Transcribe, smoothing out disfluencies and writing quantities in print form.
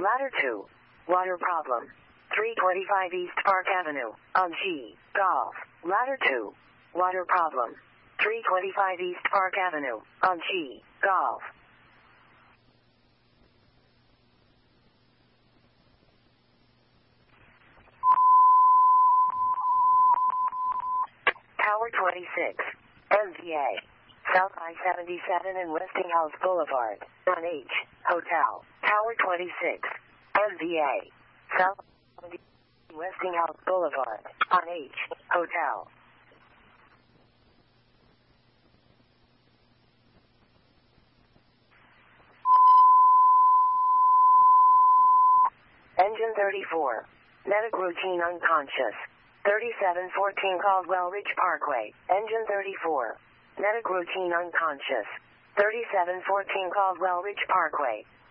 Ladder 2. Water problem. 325 East Park Avenue, on G. Golf. Ladder 2. Water problem. 325 East Park Avenue, on G. Golf. Tower 26. MVA. South I-77 and Westinghouse Boulevard, on H. Hotel. Tower 26. MVA. South Westinghouse Boulevard, on H. Hotel. Engine 34. Medic routine unconscious. 3714 Caldwell Ridge Parkway. Engine 34. Medic routine unconscious. 3714 Caldwell Ridge Parkway.